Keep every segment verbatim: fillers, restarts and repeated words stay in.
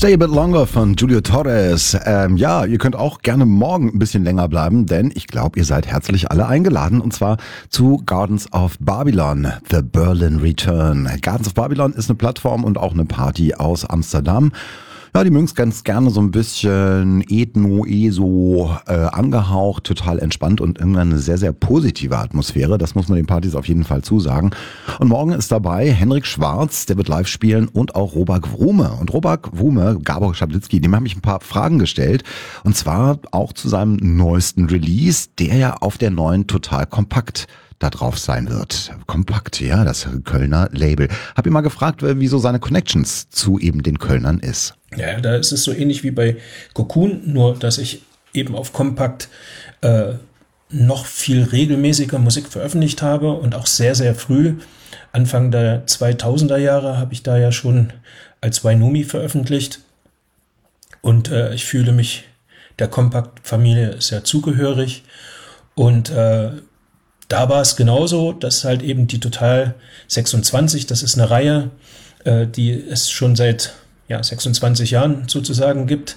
Stay a Bit Longer von Julio Torres. Ähm, ja, ihr könnt auch gerne morgen ein bisschen länger bleiben, denn ich glaube, ihr seid herzlich alle eingeladen und zwar zu Gardens of Babylon, The Berlin Return. Gardens of Babylon ist eine Plattform und auch eine Party aus Amsterdam. Ja, die mögen es ganz gerne so ein bisschen Ethno, ESO äh, angehaucht, total entspannt und irgendwann eine sehr, sehr positive Atmosphäre. Das muss man den Partys auf jeden Fall zusagen. Und morgen ist dabei Henrik Schwarz, der wird live spielen und auch Robak Wrume. Und Robak Wrume, Gabor Schablitzky, dem habe ich ein paar Fragen gestellt. Und zwar auch zu seinem neuesten Release, der ja auf der neuen Total Kompakt da drauf sein wird. Kompakt, ja, das Kölner Label. Hab ihn mal gefragt, wieso seine Connections zu eben den Kölnern ist. Ja, da ist es so ähnlich wie bei Cocoon, nur dass ich eben auf Kompakt äh, noch viel regelmäßiger Musik veröffentlicht habe und auch sehr, sehr früh, Anfang der zweitausender Jahre, habe ich da ja schon als Wainumi veröffentlicht und äh, ich fühle mich der Kompakt-Familie sehr zugehörig und äh, da war es genauso, dass halt eben die Total sechsundzwanzig, das ist eine Reihe, äh, die es schon seit ja, sechsundzwanzig Jahren sozusagen gibt.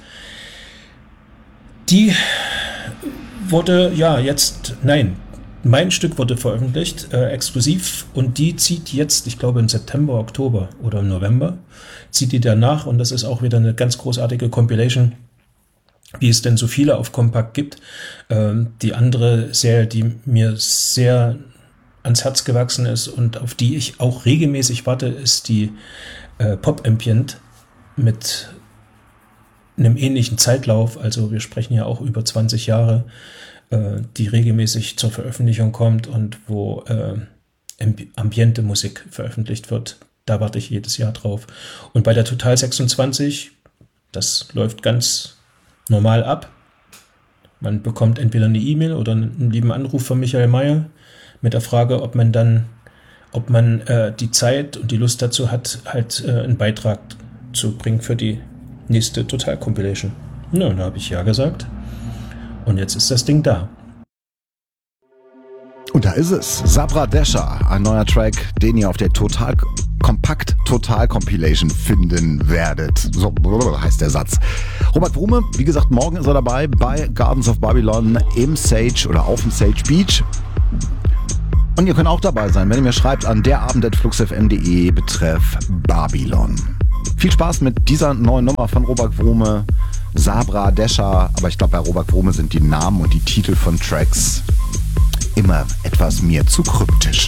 Die wurde, ja, jetzt, nein, mein Stück wurde veröffentlicht, äh, exklusiv, und die zieht jetzt, ich glaube im September, Oktober oder im November, zieht die danach, und das ist auch wieder eine ganz großartige Compilation, wie es denn so viele auf Kompakt gibt. Ähm, die andere Serie, die mir sehr ans Herz gewachsen ist und auf die ich auch regelmäßig warte, ist die äh, Pop Ambient mit einem ähnlichen Zeitlauf. Also wir sprechen ja auch über zwanzig Jahre, äh, die regelmäßig zur Veröffentlichung kommt und wo äh, ambiente Musik veröffentlicht wird. Da warte ich jedes Jahr drauf. Und bei der Total sechsundzwanzig, das läuft ganz normal ab. Man bekommt entweder eine E-Mail oder einen lieben Anruf von Michael Mayer mit der Frage, ob man dann, ob man äh, die Zeit und die Lust dazu hat, halt äh, einen Beitrag zu bringen für die nächste Total Compilation. Na, da habe ich ja gesagt. Und jetzt ist das Ding da. Und da ist es. Sabra Desha, ein neuer Track, den ihr auf der Total Kompakt Total Compilation finden werdet. So heißt der Satz. Robak Wrume, wie gesagt, morgen ist er dabei bei Gardens of Babylon im Sage oder auf dem Sage Beach. Und ihr könnt auch dabei sein, wenn ihr mir schreibt an derabend at fluxfm punkt de betreff Babylon. Viel Spaß mit dieser neuen Nummer von Robak Wrume, Sabra Desha. Aber ich glaube, bei Robak Wrume sind die Namen und die Titel von Tracks immer etwas mir zu kryptisch.